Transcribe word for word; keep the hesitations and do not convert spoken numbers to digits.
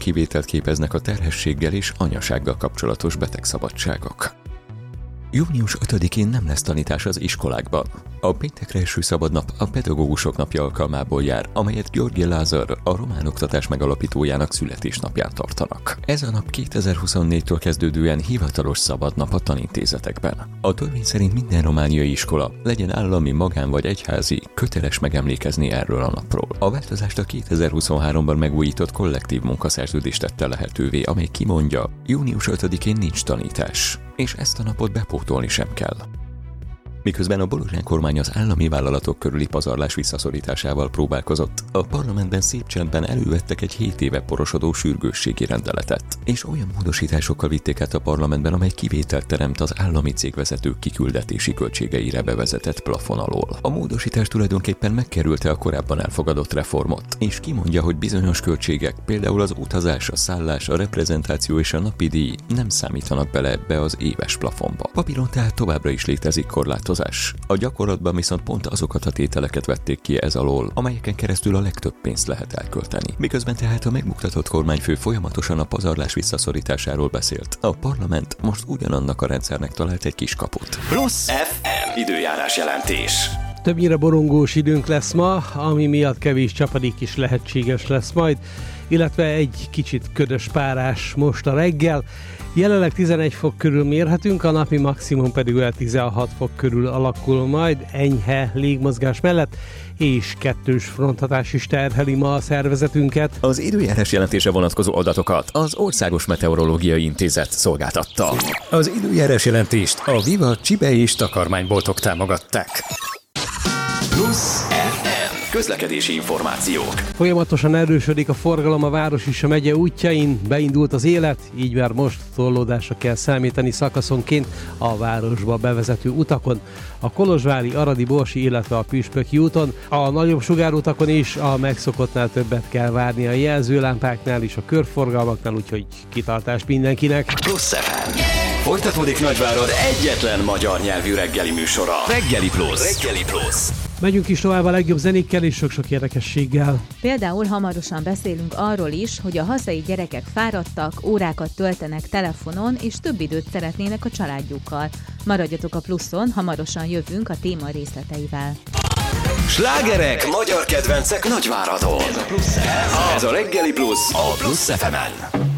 kivételt képeznek a terhességgel és anyasággal kapcsolatos betegszabadságok. június ötödikén nem lesz tanítás az iskolákban. A péntekre eső szabadnap a Pedagógusok Napja alkalmából jár, amelyet György Lázár, a román oktatás megalapítójának születésnapján tartanak. Ez a nap kétezer-huszonnégytől kezdődően hivatalos szabadnap a tanintézetekben. A törvény szerint minden romániai iskola, legyen állami, magán vagy egyházi, köteles megemlékezni erről a napról. A változást a kétezer-huszonháromban megújított kollektív munkaszerződés tette lehetővé, amely kimondja, június ötödikén nincs tanítás, és ezt a napot bepótolni sem kell. Miközben a Bolozsán kormány az állami vállalatok körüli pazarlás visszaszorításával próbálkozott, a parlamentben szép csendben elővettek egy hét éve porosodó sürgősségi rendeletet, és olyan módosításokkal vitték át a parlamentben, amely kivételt teremt az állami cégvezetők kiküldetési költségeire bevezetett plafon alól. A módosítás tulajdonképpen megkerülte a korábban elfogadott reformot, és kimondja, hogy bizonyos költségek, például az utazás, a szállás, a reprezentáció és a napi díj nem számítanak bele ebbe az éves plafonba. Papíron tehát továbbra is létezik korlátozás. A gyakorlatban viszont pont azokat a tételeket vették ki ez alól, amelyeken keresztül a legtöbb pénzt lehet elkölteni. Miközben tehát a megmuktatott kormányfő folyamatosan a pazarlás visszaszorításáról beszélt, a parlament most ugyanannak a rendszernek talált egy kiskaput. Plusz ef em időjárás jelentés. Többnyire borongós időnk lesz ma, ami miatt kevés csapadék is lehetséges lesz majd, illetve egy kicsit ködös párás most a reggel. Jelenleg tizenegy fok körül mérhetünk, a napi maximum pedig olyan tizenhat fok körül alakul majd, enyhe légmozgás mellett, és kettős fronthatás is terheli ma a szervezetünket. Az időjárás jelentése vonatkozó adatokat az Országos Meteorológiai Intézet szolgáltatta. Az időjárás jelentést a Viva csibe és takarmányboltok támogatták. Plusz ef em közlekedési információk. Folyamatosan erősödik a forgalom a város és a megye útjain, beindult az élet, így már most torlódásra kell számítani szakaszonként a városba bevezető utakon, a kolozsvári, aradi, borsi, illetve a püspöki úton, a nagyobb sugárutakon is a megszokottnál többet kell várni a jelzőlámpáknál és a körforgalmaknál, úgyhogy kitartás mindenkinek. Plusz ef em. Folytatódik Nagyvárad egyetlen magyar nyelvű reggeli műsora. Reggeli Plusz. Reggeli Plusz. Megyünk is tovább a legjobb zenékkel és sok-sok érdekességgel. Például hamarosan beszélünk arról is, hogy a hazai gyerekek fáradtak, órákat töltenek telefonon, és több időt szeretnének a családjukkal. Maradjatok a Pluszon, hamarosan jövünk a téma részleteivel. Slágerek, magyar kedvencek Nagyváradon. Ez a Plusz ef em. Ez a Reggeli Plusz a Plusz ef emen.